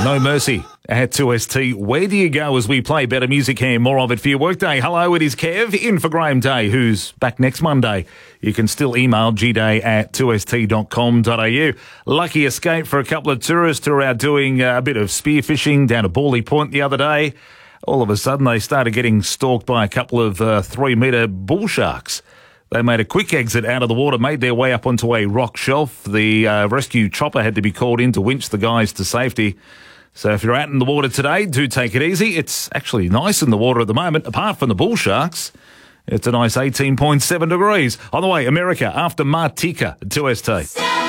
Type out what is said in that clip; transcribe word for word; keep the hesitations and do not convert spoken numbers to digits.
No Mercy at two S T. Where do you go as we play better music here? More of it for your workday. Hello, it is Kev in for Graham Day, who's back next Monday. You can still email gday at two s t dot com dot a u. Lucky escape for a couple of tourists who are out doing a bit of spearfishing down at Bawley Point the other day. All of a sudden, they started getting stalked by a couple of uh, three-metre bull sharks. They made a quick exit out of the water, made their way up onto a rock shelf. The uh, rescue chopper had to be called in to winch the guys to safety. So if you're out in the water today, do take it easy. It's actually nice in the water at the moment, apart from the bull sharks. It's a nice eighteen point seven degrees. On the way, America after Martika at two S T.